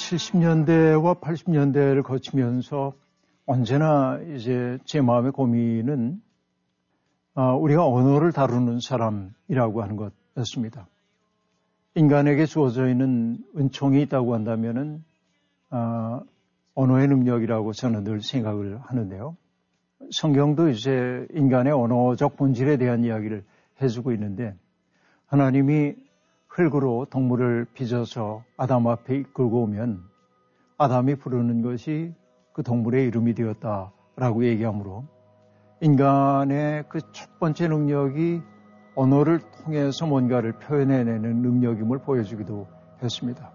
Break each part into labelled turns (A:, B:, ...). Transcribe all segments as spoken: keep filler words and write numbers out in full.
A: 칠십 년대와 팔십 년대를 거치면서 언제나 이제 제 마음의 고민은 우리가 언어를 다루는 사람이라고 하는 것이었습니다. 인간에게 주어져 있는 은총이 있다고 한다면은 언어의 능력이라고 저는 늘 생각을 하는데요. 성경도 이제 인간의 언어적 본질에 대한 이야기를 해주고 있는데 하나님이 흙으로 동물을 빚어서 아담 앞에 이끌고 오면 아담이 부르는 것이 그 동물의 이름이 되었다라고 얘기하므로 인간의 그 첫 번째 능력이 언어를 통해서 뭔가를 표현해내는 능력임을 보여주기도 했습니다.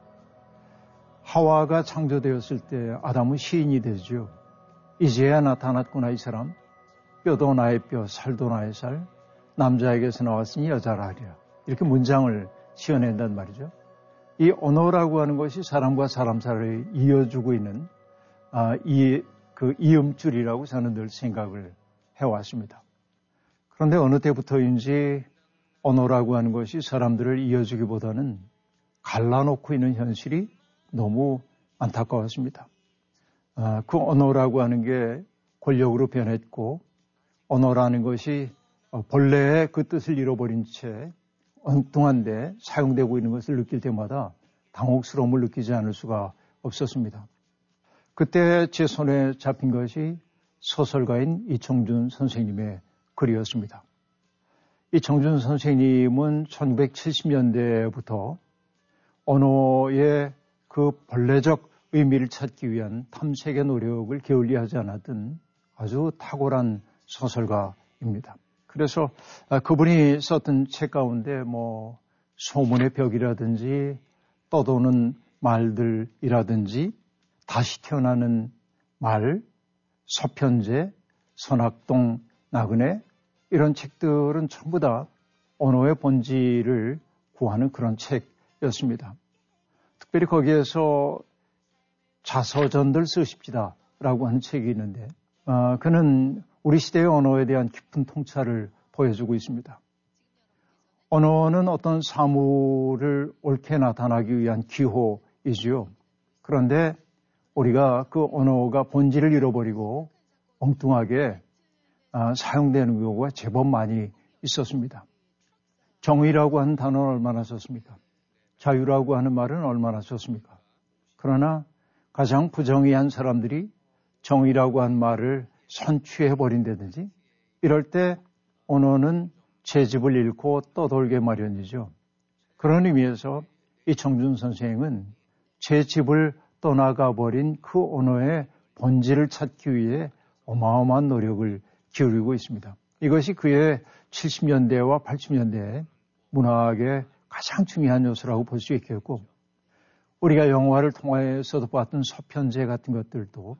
A: 하와가 창조되었을 때 아담은 시인이 되죠. 이제야 나타났구나 이 사람. 뼈도 나의 뼈, 살도 나의 살. 남자에게서 나왔으니 여자라 하리라. 이렇게 문장을 지어낸단 말이죠. 이 언어라고 하는 것이 사람과 사람 사이를 이어주고 있는 아, 이, 그 이음줄이라고 저는 늘 생각을 해왔습니다. 그런데 어느 때부터인지 언어라고 하는 것이 사람들을 이어주기보다는 갈라놓고 있는 현실이 너무 안타까웠습니다. 아, 그 언어라고 하는 게 권력으로 변했고 언어라는 것이 본래의 그 뜻을 잃어버린 채 엉뚱한데 사용되고 있는 것을 느낄 때마다 당혹스러움을 느끼지 않을 수가 없었습니다. 그때 제 손에 잡힌 것이 소설가인 이청준 선생님의 글이었습니다. 이청준 선생님은 천구백칠십 년대부터 언어의 그 본래적 의미를 찾기 위한 탐색의 노력을 게을리하지 않았던 아주 탁월한 소설가입니다. 그래서 그분이 썼던 책 가운데 뭐 소문의 벽이라든지 떠도는 말들이라든지 다시 태어나는 말, 서편제, 선악동, 나그네 이런 책들은 전부 다 언어의 본질을 구하는 그런 책이었습니다. 특별히 거기에서 자서전들 쓰십시다라고 하는 책이 있는데 어, 그는 우리 시대의 언어에 대한 깊은 통찰을 보여주고 있습니다. 언어는 어떤 사물을 옳게 나타나기 위한 기호이지요. 그런데 우리가 그 언어가 본질을 잃어버리고 엉뚱하게 사용되는 경우가 제법 많이 있었습니다. 정의라고 하는 단어는 얼마나 썼습니까? 자유라고 하는 말은 얼마나 썼습니까? 그러나 가장 부정의한 사람들이 정의라고 하는 말을 선취해버린다든지 이럴 때 언어는 채집을 잃고 떠돌게 마련이죠. 그런 의미에서 이청준 선생은 채집을 떠나가 버린 그 언어의 본질을 찾기 위해 어마어마한 노력을 기울이고 있습니다. 이것이 그의 칠십 년대와 팔십 년대 문학의 가장 중요한 요소라고 볼 수 있겠고 우리가 영화를 통해서도 봤던 서편제 같은 것들도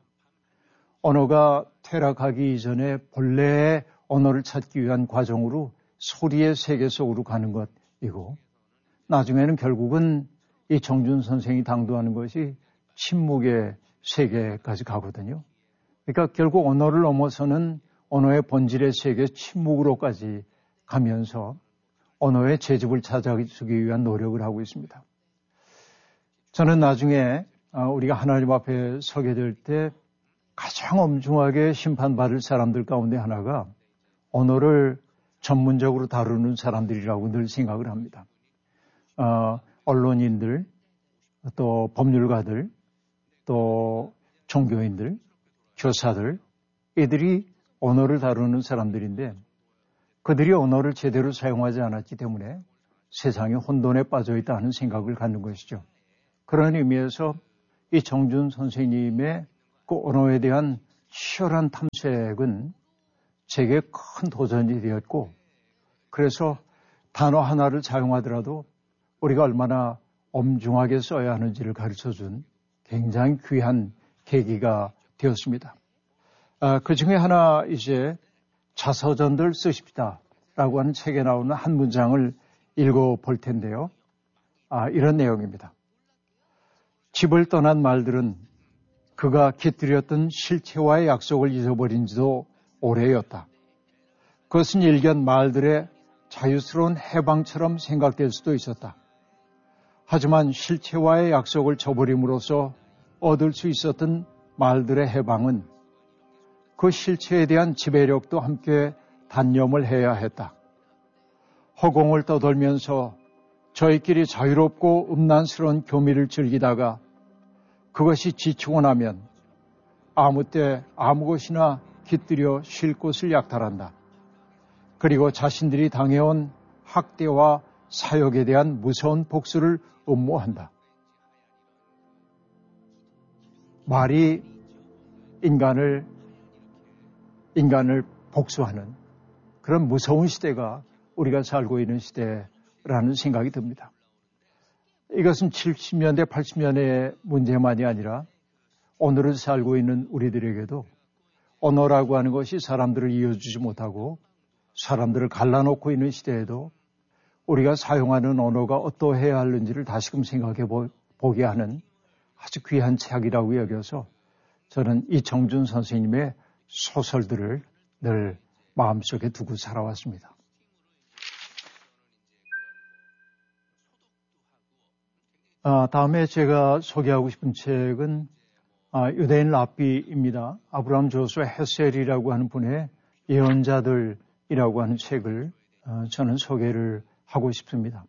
A: 언어가 퇴락하기 이전에 본래의 언어를 찾기 위한 과정으로 소리의 세계 속으로 가는 것이고 나중에는 결국은 이 정준 선생이 당도하는 것이 침묵의 세계까지 가거든요. 그러니까 결국 언어를 넘어서는 언어의 본질의 세계 침묵으로까지 가면서 언어의 재집을 찾아주기 위한 노력을 하고 있습니다. 저는 나중에 우리가 하나님 앞에 서게 될 때 가장 엄중하게 심판받을 사람들 가운데 하나가 언어를 전문적으로 다루는 사람들이라고 늘 생각을 합니다. 어, 언론인들, 또 법률가들, 또 종교인들, 교사들, 이들이 언어를 다루는 사람들인데 그들이 언어를 제대로 사용하지 않았기 때문에 세상이 혼돈에 빠져 있다 하는 생각을 갖는 것이죠. 그런 의미에서 이 정준 선생님의 그 언어에 대한 치열한 탐색은 제게 큰 도전이 되었고 그래서 단어 하나를 사용하더라도 우리가 얼마나 엄중하게 써야 하는지를 가르쳐준 굉장히 귀한 계기가 되었습니다. 아, 그 중에 하나 이제 자서전들 쓰십시다 라고 하는 책에 나오는 한 문장을 읽어볼 텐데요. 아, 이런 내용입니다. 집을 떠난 말들은 그가 깃들였던 실체와의 약속을 잊어버린 지도 오래였다. 그것은 일견 말들의 자유스러운 해방처럼 생각될 수도 있었다. 하지만 실체와의 약속을 저버림으로써 얻을 수 있었던 말들의 해방은 그 실체에 대한 지배력도 함께 단념을 해야 했다. 허공을 떠돌면서 저희끼리 자유롭고 음란스러운 교미를 즐기다가 그것이 지치고 나면 아무 때 아무 곳이나 깃들여 쉴 곳을 약탈한다. 그리고 자신들이 당해온 학대와 사역에 대한 무서운 복수를 음모한다. 말이 인간을 인간을 복수하는 그런 무서운 시대가 우리가 살고 있는 시대라는 생각이 듭니다. 이것은 칠십 년대, 팔십 년대의 문제만이 아니라 오늘을 살고 있는 우리들에게도 언어라고 하는 것이 사람들을 이어주지 못하고 사람들을 갈라놓고 있는 시대에도 우리가 사용하는 언어가 어떠해야 하는지를 다시금 생각해 보게 하는 아주 귀한 책이라고 여겨서 저는 이청준 선생님의 소설들을 늘 마음속에 두고 살아왔습니다. 아, 다음에 제가 소개하고 싶은 책은 아, 유대인 랍비입니다. 아브라함 조수아 헤셀이라고 하는 분의 예언자들이라고 하는 책을 아, 저는 소개를 하고 싶습니다.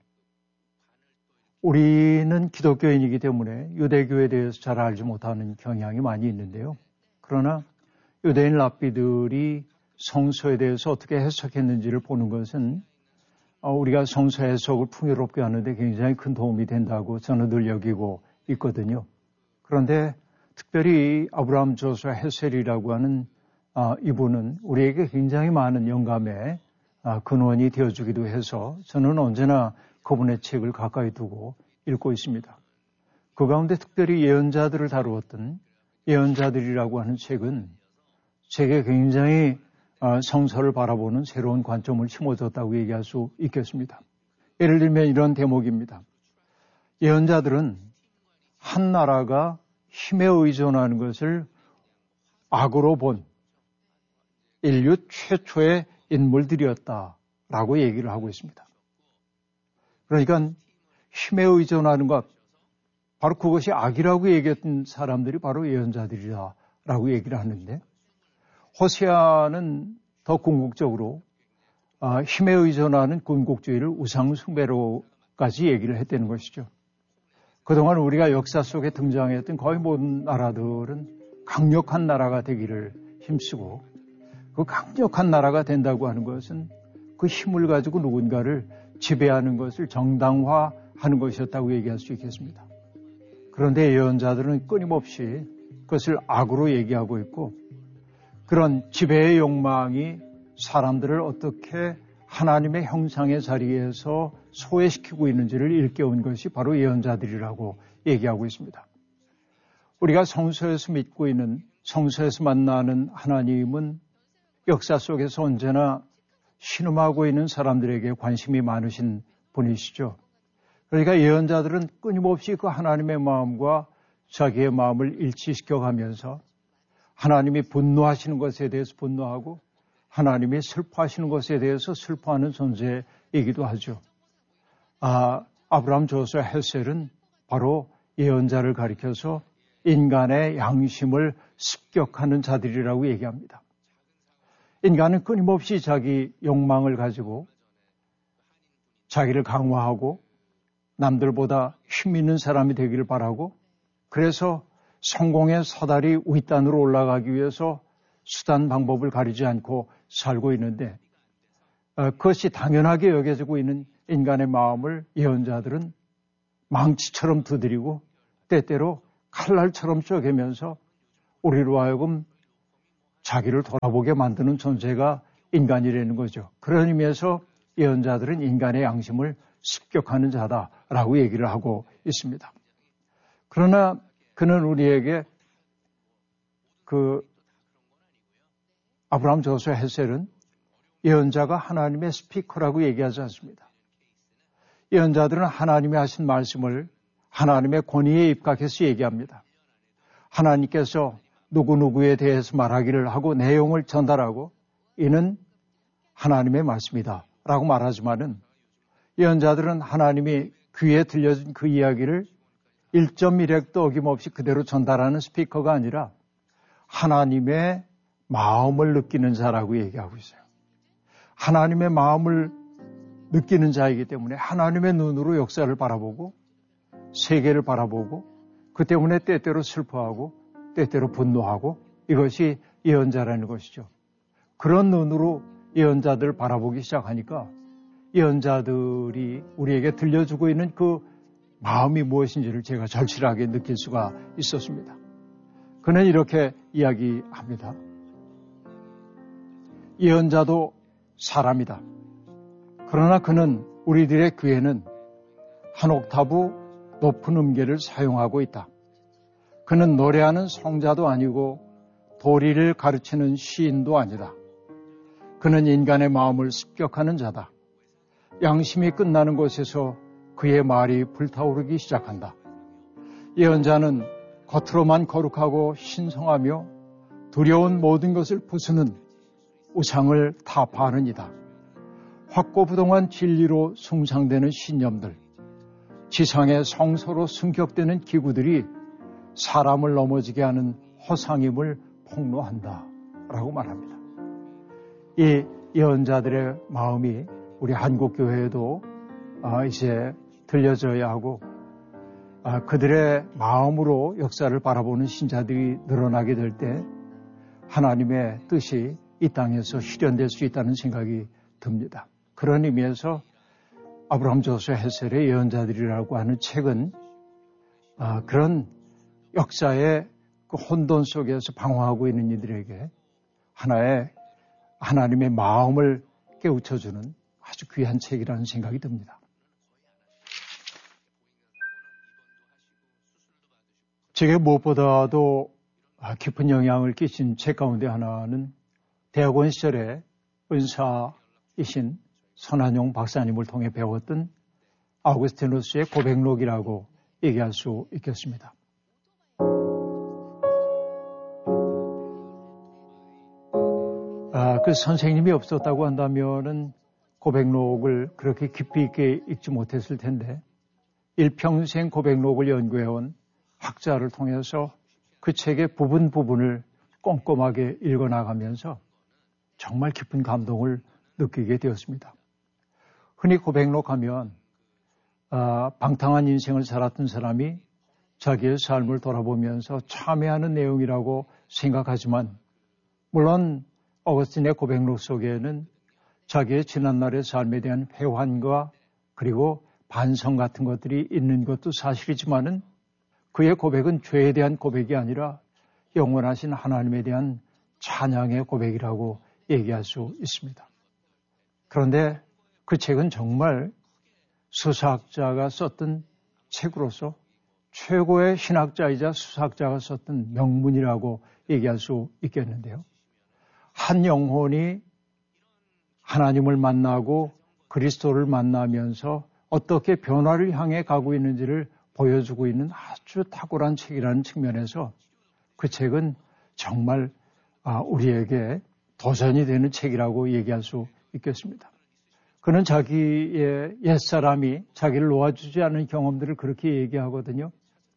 A: 우리는 기독교인이기 때문에 유대교에 대해서 잘 알지 못하는 경향이 많이 있는데요. 그러나 유대인 랍비들이 성서에 대해서 어떻게 해석했는지를 보는 것은 우리가 성서 해석을 풍요롭게 하는데 굉장히 큰 도움이 된다고 저는 늘 여기고 있거든요. 그런데 특별히 아브라함 조수아 헤셀이라고 하는 이분은 우리에게 굉장히 많은 영감의 근원이 되어주기도 해서 저는 언제나 그분의 책을 가까이 두고 읽고 있습니다. 그 가운데 특별히 예언자들을 다루었던 예언자들이라고 하는 책은 제게 굉장히 성서를 바라보는 새로운 관점을 심어줬다고 얘기할 수 있겠습니다. 예를 들면 이런 대목입니다. 예언자들은 한 나라가 힘에 의존하는 것을 악으로 본 인류 최초의 인물들이었다라고 얘기를 하고 있습니다. 그러니까 힘에 의존하는 것, 바로 그것이 악이라고 얘기했던 사람들이 바로 예언자들이라고 얘기를 하는데 호세아는 더 궁극적으로 힘에 의존하는 군국주의를 우상숭배로까지 얘기를 했다는 것이죠. 그동안 우리가 역사 속에 등장했던 거의 모든 나라들은 강력한 나라가 되기를 힘쓰고 그 강력한 나라가 된다고 하는 것은 그 힘을 가지고 누군가를 지배하는 것을 정당화하는 것이었다고 얘기할 수 있겠습니다. 그런데 예언자들은 끊임없이 그것을 악으로 얘기하고 있고 그런 지배의 욕망이 사람들을 어떻게 하나님의 형상의 자리에서 소외시키고 있는지를 일깨운 것이 바로 예언자들이라고 얘기하고 있습니다. 우리가 성서에서 믿고 있는 성서에서 만나는 하나님은 역사 속에서 언제나 신음하고 있는 사람들에게 관심이 많으신 분이시죠. 그러니까 예언자들은 끊임없이 그 하나님의 마음과 자기의 마음을 일치시켜 가면서 하나님이 분노하시는 것에 대해서 분노하고 하나님이 슬퍼하시는 것에 대해서 슬퍼하는 존재이기도 하죠. 아, 아브라함 조수아 헤셀은 바로 예언자를 가리켜서 인간의 양심을 습격하는 자들이라고 얘기합니다. 인간은 끊임없이 자기 욕망을 가지고 자기를 강화하고 남들보다 힘 있는 사람이 되기를 바라고 그래서 성공의 사다리 윗단으로 올라가기 위해서 수단 방법을 가리지 않고 살고 있는데 그것이 당연하게 여겨지고 있는 인간의 마음을 예언자들은 망치처럼 두드리고 때때로 칼날처럼 쪼개면서 우리로 하여금 자기를 돌아보게 만드는 존재가 인간이라는 거죠. 그런 의미에서 예언자들은 인간의 양심을 습격하는 자다라고 얘기를 하고 있습니다. 그러나 그는 우리에게 그 아브라함 조수아 헤셀은 예언자가 하나님의 스피커라고 얘기하지 않습니다. 예언자들은 하나님이 하신 말씀을 하나님의 권위에 입각해서 얘기합니다. 하나님께서 누구누구에 대해서 말하기를 하고 내용을 전달하고 이는 하나님의 말씀이다 라고 말하지만은 예언자들은 하나님이 귀에 들려준 그 이야기를 일 점 일 핵도 어김없이 그대로 전달하는 스피커가 아니라 하나님의 마음을 느끼는 자라고 얘기하고 있어요. 하나님의 마음을 느끼는 자이기 때문에 하나님의 눈으로 역사를 바라보고 세계를 바라보고 그 때문에 때때로 슬퍼하고 때때로 분노하고 이것이 예언자라는 것이죠. 그런 눈으로 예언자들을 바라보기 시작하니까 예언자들이 우리에게 들려주고 있는 그 마음이 무엇인지를 제가 절실하게 느낄 수가 있었습니다. 그는 이렇게 이야기합니다. 예언자도 사람이다. 그러나 그는 우리들의 귀에는 한 옥타브 높은 음계를 사용하고 있다. 그는 노래하는 성자도 아니고 도리를 가르치는 시인도 아니다. 그는 인간의 마음을 습격하는 자다. 양심이 끝나는 곳에서 그의 말이 불타오르기 시작한다. 예언자는 겉으로만 거룩하고 신성하며 두려운 모든 것을 부수는 우상을 타파하는 이다. 확고부동한 진리로 숭상되는 신념들, 지상의 성소로 승격되는 기구들이 사람을 넘어지게 하는 허상임을 폭로한다 라고 말합니다. 이 예언자들의 마음이 우리 한국교회에도 이제 들려져야 하고 그들의 마음으로 역사를 바라보는 신자들이 늘어나게 될 때 하나님의 뜻이 이 땅에서 실현될 수 있다는 생각이 듭니다. 그런 의미에서 아브라함 조수 헤셀의 예언자들이라고 하는 책은 그런 역사의 그 혼돈 속에서 방황하고 있는 이들에게 하나의 하나님의 마음을 깨우쳐주는 아주 귀한 책이라는 생각이 듭니다. 제게 무엇보다도 깊은 영향을 끼친 책 가운데 하나는 대학원 시절에 은사이신 선한용 박사님을 통해 배웠던 아우구스티누스의 고백록이라고 얘기할 수 있겠습니다. 아, 그 선생님이 없었다고 한다면은 고백록을 그렇게 깊이 있게 읽지 못했을 텐데 일평생 고백록을 연구해온 학자를 통해서 그 책의 부분 부분을 꼼꼼하게 읽어나가면서 정말 깊은 감동을 느끼게 되었습니다. 흔히 고백록 하면 아, 방탕한 인생을 살았던 사람이 자기의 삶을 돌아보면서 참회하는 내용이라고 생각하지만 물론 어거스틴의 고백록 속에는 자기의 지난날의 삶에 대한 회환과 그리고 반성 같은 것들이 있는 것도 사실이지만은 그의 고백은 죄에 대한 고백이 아니라 영원하신 하나님에 대한 찬양의 고백이라고 얘기할 수 있습니다. 그런데 그 책은 정말 수사학자가 썼던 책으로서 최고의 신학자이자 수사학자가 썼던 명문이라고 얘기할 수 있겠는데요. 한 영혼이 하나님을 만나고 그리스도를 만나면서 어떻게 변화를 향해 가고 있는지를 보여주고 있는 아주 탁월한 책이라는 측면에서 그 책은 정말 우리에게 도전이 되는 책이라고 얘기할 수 있겠습니다. 그는 자기의 옛사람이 자기를 놓아주지 않는 경험들을 그렇게 얘기하거든요.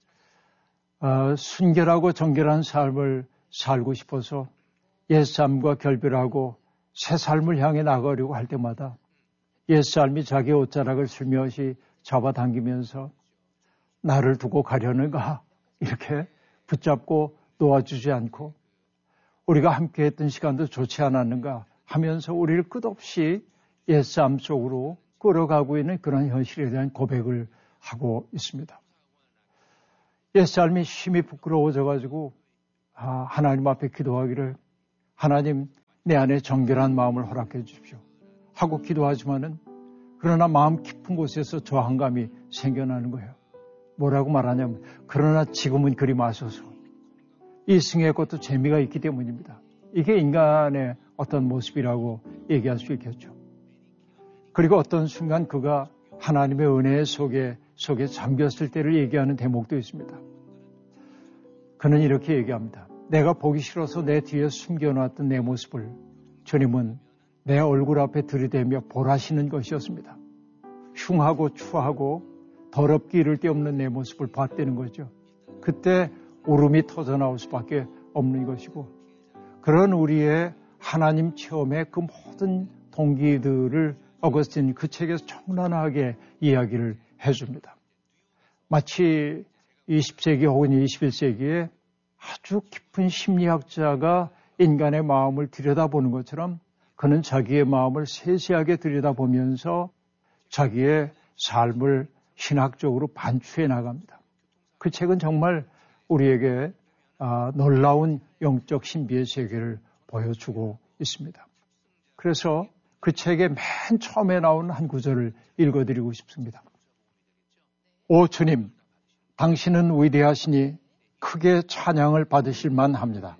A: 어, 순결하고 정결한 삶을 살고 싶어서 옛삶과 결별하고 새 삶을 향해 나가려고 할 때마다 옛삶이 자기의 옷자락을 슬며시 잡아당기면서 나를 두고 가려는가 이렇게 붙잡고 놓아주지 않고 우리가 함께 했던 시간도 좋지 않았는가 하면서 우리를 끝없이 옛삶 속으로 끌어가고 있는 그런 현실에 대한 고백을 하고 있습니다. 옛삶이 힘이 부끄러워져가지고 아, 하나님 앞에 기도하기를 하나님 내 안에 정결한 마음을 허락해 주십시오 하고 기도하지만은 그러나 마음 깊은 곳에서 저항감이 생겨나는 거예요. 뭐라고 말하냐면 그러나 지금은 그리 마소서. 이 승의 것도 재미가 있기 때문입니다. 이게 인간의 어떤 모습이라고 얘기할 수 있겠죠. 그리고 어떤 순간 그가 하나님의 은혜 속에, 속에 잠겼을 때를 얘기하는 대목도 있습니다. 그는 이렇게 얘기합니다. 내가 보기 싫어서 내 뒤에 숨겨놨던 내 모습을 주님은 내 얼굴 앞에 들이대며 보라시는 것이었습니다. 흉하고 추하고 더럽기 이를 데 없는 내 모습을 봤다는 거죠. 그때 울음이 터져나올 수밖에 없는 것이고, 그런 우리의 하나님 체험의 그 모든 동기들을 어거스틴 그 책에서 청란하게 이야기를 해줍니다. 마치 이십 세기 혹은 이십일 세기에 아주 깊은 심리학자가 인간의 마음을 들여다보는 것처럼 그는 자기의 마음을 세세하게 들여다보면서 자기의 삶을 신학적으로 반추해 나갑니다. 그 책은 정말 우리에게 아, 놀라운 영적 신비의 세계를 보여주고 있습니다. 그래서 그 책의 맨 처음에 나오는 한 구절을 읽어드리고 싶습니다. 오 주님, 당신은 위대하시니 크게 찬양을 받으실 만합니다.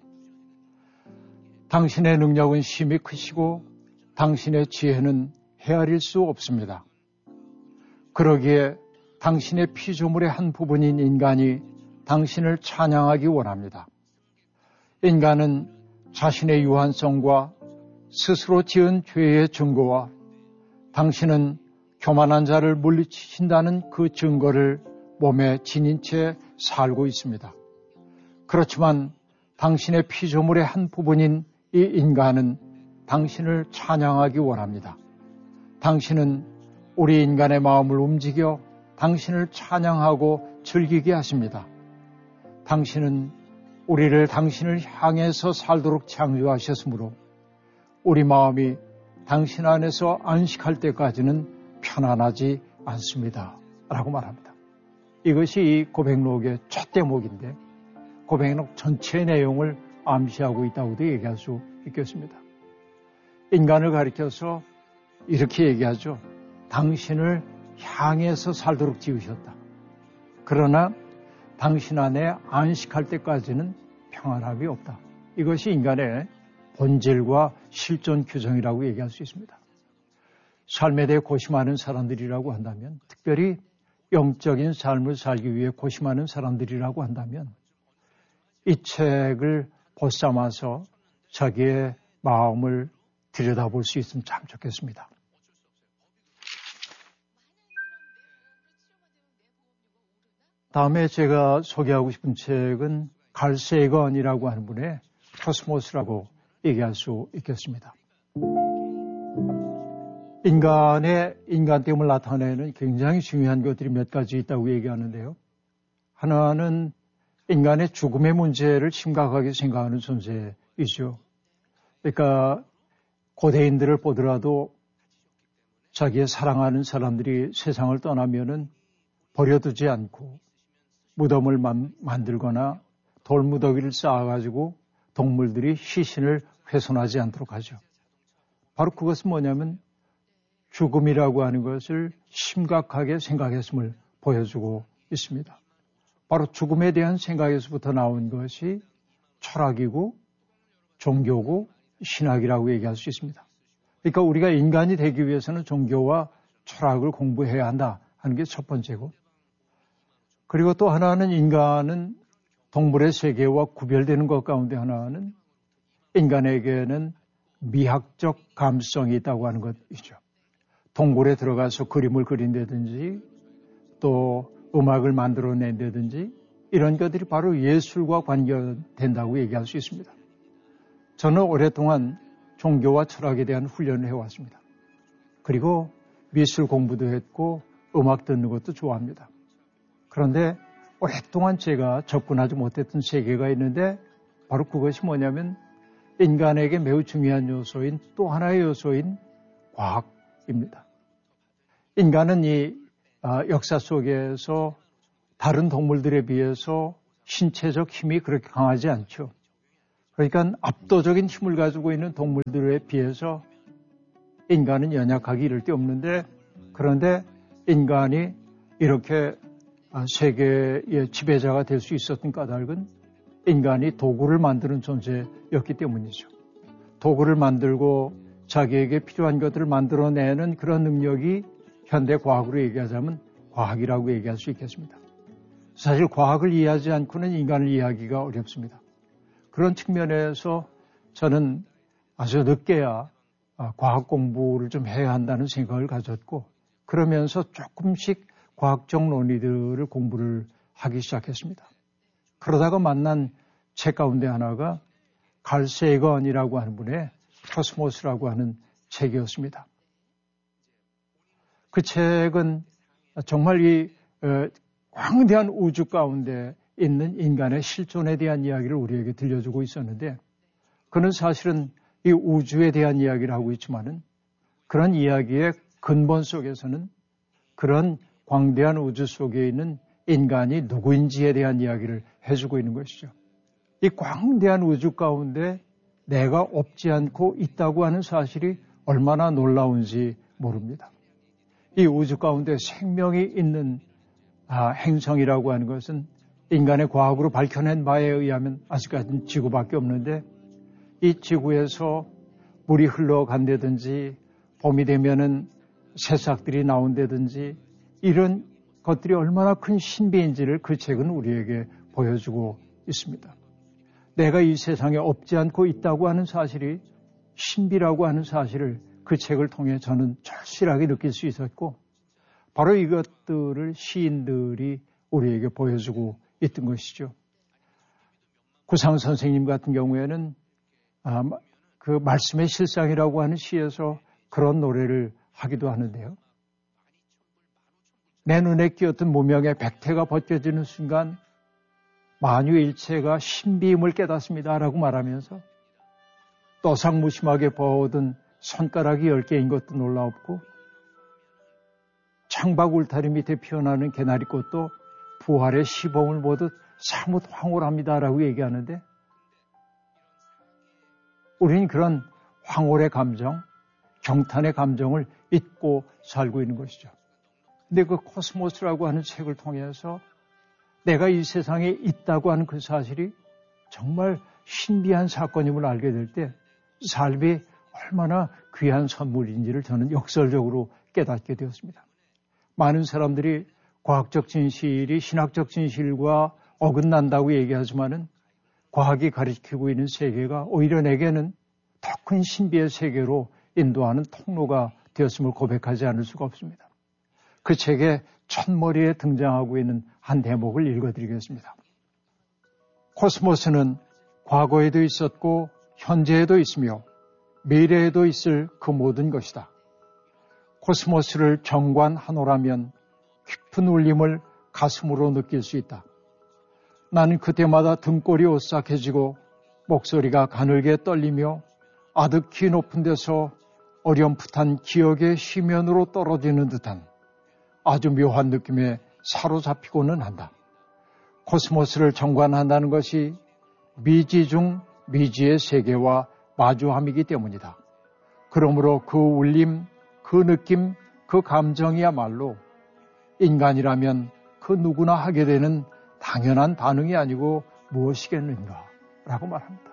A: 당신의 능력은 심히 크시고 당신의 지혜는 헤아릴 수 없습니다. 그러기에 당신의 피조물의 한 부분인 인간이 당신을 찬양하기 원합니다. 인간은 자신의 유한성과 스스로 지은 죄의 증거와 당신은 교만한 자를 물리치신다는 그 증거를 몸에 지닌 채 살고 있습니다. 그렇지만 당신의 피조물의 한 부분인 이 인간은 당신을 찬양하기 원합니다. 당신은 우리 인간의 마음을 움직여 당신을 찬양하고 즐기게 하십니다. 당신은 우리를 당신을 향해서 살도록 창조하셨으므로 우리 마음이 당신 안에서 안식할 때까지는 편안하지 않습니다. 라고 말합니다. 이것이 이 고백록의 첫 대목인데 고백록 전체의 내용을 암시하고 있다고도 얘기할 수 있겠습니다. 인간을 가리켜서 이렇게 얘기하죠. 당신을 향해서 살도록 지으셨다. 그러나 당신 안에 안식할 때까지는 평안함이 없다. 이것이 인간의 본질과 실존 규정이라고 얘기할 수 있습니다. 삶에 대해 고심하는 사람들이라고 한다면, 특별히 영적인 삶을 살기 위해 고심하는 사람들이라고 한다면 이 책을 보쌈아서 자기의 마음을 들여다볼 수 있으면 참 좋겠습니다. 다음에 제가 소개하고 싶은 책은 칼 세건이라고 하는 분의 코스모스라고 얘기할 수 있겠습니다. 인간의 인간됨을 나타내는 굉장히 중요한 것들이 몇 가지 있다고 얘기하는데요. 하나는 인간의 죽음의 문제를 심각하게 생각하는 존재이죠. 그러니까 고대인들을 보더라도 자기의 사랑하는 사람들이 세상을 떠나면은 버려두지 않고 무덤을 만, 만들거나 돌무더기를 쌓아가지고 동물들이 시신을 훼손하지 않도록 하죠. 바로 그것은 뭐냐면 죽음이라고 하는 것을 심각하게 생각했음을 보여주고 있습니다. 바로 죽음에 대한 생각에서부터 나온 것이 철학이고 종교고 신학이라고 얘기할 수 있습니다. 그러니까 우리가 인간이 되기 위해서는 종교와 철학을 공부해야 한다 하는 게 첫 번째고, 그리고 또 하나는 인간은 동물의 세계와 구별되는 것 가운데 하나는 인간에게는 미학적 감성이 있다고 하는 것이죠. 동굴에 들어가서 그림을 그린다든지 또 음악을 만들어낸다든지 이런 것들이 바로 예술과 관계된다고 얘기할 수 있습니다. 저는 오랫동안 종교와 철학에 대한 훈련을 해왔습니다. 그리고 미술 공부도 했고 음악 듣는 것도 좋아합니다. 그런데 오랫동안 제가 접근하지 못했던 세계가 있는데 바로 그것이 뭐냐면 인간에게 매우 중요한 요소인 또 하나의 요소인 과학입니다. 인간은 이 역사 속에서 다른 동물들에 비해서 신체적 힘이 그렇게 강하지 않죠. 그러니까 압도적인 힘을 가지고 있는 동물들에 비해서 인간은 연약하기 이를 데 없는데, 그런데 인간이 이렇게 세계의 지배자가 될 수 있었던 까닭은 인간이 도구를 만드는 존재였기 때문이죠. 도구를 만들고 자기에게 필요한 것들을 만들어내는 그런 능력이 현대 과학으로 얘기하자면 과학이라고 얘기할 수 있겠습니다. 사실 과학을 이해하지 않고는 인간을 이해하기가 어렵습니다. 그런 측면에서 저는 아주 늦게야 과학 공부를 좀 해야 한다는 생각을 가졌고, 그러면서 조금씩 과학적 논리들을 공부를 하기 시작했습니다. 그러다가 만난 책 가운데 하나가 칼 세건이라고 하는 분의 코스모스라고 하는 책이었습니다. 그 책은 정말 이 광대한 우주 가운데 있는 인간의 실존에 대한 이야기를 우리에게 들려주고 있었는데, 그는 사실은 이 우주에 대한 이야기를 하고 있지만은 그런 이야기의 근본 속에서는 그런 광대한 우주 속에 있는 인간이 누구인지에 대한 이야기를 해주고 있는 것이죠. 이 광대한 우주 가운데 내가 없지 않고 있다고 하는 사실이 얼마나 놀라운지 모릅니다. 이 우주 가운데 생명이 있는 아, 행성이라고 하는 것은 인간의 과학으로 밝혀낸 바에 의하면 아직까지는 지구밖에 없는데, 이 지구에서 물이 흘러간다든지 봄이 되면은 새싹들이 나온다든지 이런 것들이 얼마나 큰 신비인지를 그 책은 우리에게 보여주고 있습니다. 내가 이 세상에 없지 않고 있다고 하는 사실이 신비라고 하는 사실을 그 책을 통해 저는 절실하게 느낄 수 있었고, 바로 이것들을 시인들이 우리에게 보여주고 있던 것이죠. 구상 선생님 같은 경우에는 아, 그 말씀의 실상이라고 하는 시에서 그런 노래를 하기도 하는데요. 내 눈에 끼었던 무명의 백태가 벗겨지는 순간 만유일체가 신비임을 깨닫습니다라고 말하면서 떠상무심하게 버어든 손가락이 열 개인 것도 놀라웠고, 창밖 울타리 밑에 피어나는 개나리꽃도 부활의 시범을 보듯 사뭇 황홀합니다라고 얘기하는데, 우리는 그런 황홀의 감정, 경탄의 감정을 잊고 살고 있는 것이죠. 근데 그 코스모스라고 하는 책을 통해서 내가 이 세상에 있다고 하는 그 사실이 정말 신비한 사건임을 알게 될 때 삶이 얼마나 귀한 선물인지를 저는 역설적으로 깨닫게 되었습니다. 많은 사람들이 과학적 진실이 신학적 진실과 어긋난다고 얘기하지만은 과학이 가리키고 있는 세계가 오히려 내게는 더 큰 신비의 세계로 인도하는 통로가 되었음을 고백하지 않을 수가 없습니다. 그 책의 첫머리에 등장하고 있는 한 대목을 읽어드리겠습니다. 코스모스는 과거에도 있었고 현재에도 있으며 미래에도 있을 그 모든 것이다. 코스모스를 정관하노라면 깊은 울림을 가슴으로 느낄 수 있다. 나는 그때마다 등골이 오싹해지고 목소리가 가늘게 떨리며 아득히 높은 데서 어렴풋한 기억의 시면으로 떨어지는 듯한 아주 묘한 느낌에 사로잡히고는 한다. 코스모스를 정관한다는 것이 미지 중 미지의 세계와 마주함이기 때문이다. 그러므로 그 울림, 그 느낌, 그 감정이야말로 인간이라면 그 누구나 하게 되는 당연한 반응이 아니고 무엇이겠는가 라고 말합니다.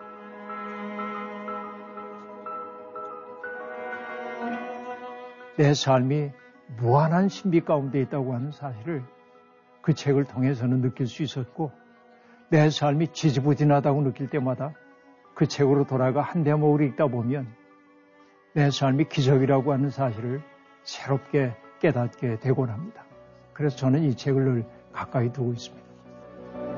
A: 내 삶이 무한한 신비 가운데 있다고 하는 사실을 그 책을 통해서는 느낄 수 있었고, 내 삶이 지지부진하다고 느낄 때마다 그 책으로 돌아가 한 대목을 읽다 보면 내 삶이 기적이라고 하는 사실을 새롭게 깨닫게 되곤 합니다. 그래서 저는 이 책을 늘 가까이 두고 있습니다.